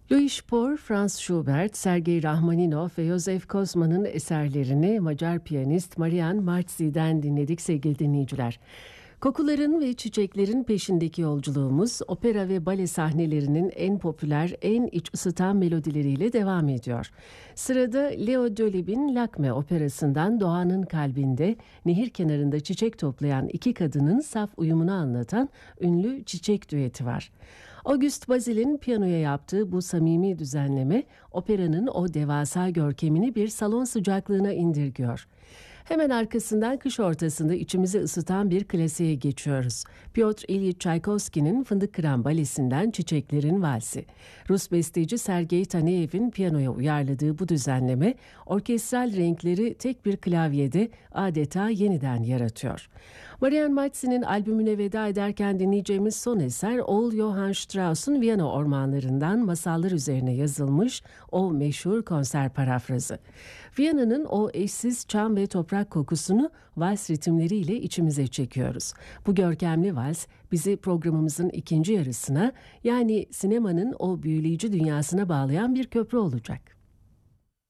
Louis Spohr, Franz Schubert, Sergei Rachmaninov ve Joseph Kozma'nın eserlerini Macar piyanist Marian Martzi'den dinledik sevgili dinleyiciler. Kokuların ve çiçeklerin peşindeki yolculuğumuz opera ve bale sahnelerinin en popüler, en iç ısıtan melodileriyle devam ediyor. Sırada Leo Delibes'in Lakme operasından Doğanın Kalbinde nehir kenarında çiçek toplayan iki kadının saf uyumunu anlatan ünlü çiçek düeti var. Auguste Bazil'in piyanoya yaptığı bu samimi düzenleme operanın o devasa görkemini bir salon sıcaklığına indirgiyor. Hemen arkasından kış ortasında içimizi ısıtan bir klasiğe geçiyoruz. Piotr İlyich Çaykovski'nin Fındık Kıran Balesi'nden Çiçeklerin Valsi. Rus besteci Sergei Taneyev'in piyanoya uyarladığı bu düzenleme orkestral renkleri tek bir klavyede adeta yeniden yaratıyor. Marian Martzi'nin albümüne veda ederken dinleyeceğimiz son eser oğul Johann Strauss'un Viyana ormanlarından masallar üzerine yazılmış o meşhur konser parafrazı. Viyana'nın o eşsiz çam ve toprak kokusunu vals ritimleriyle içimize çekiyoruz. Bu görkemli vals bizi programımızın ikinci yarısına, yani sinemanın o büyüleyici dünyasına bağlayan bir köprü olacak.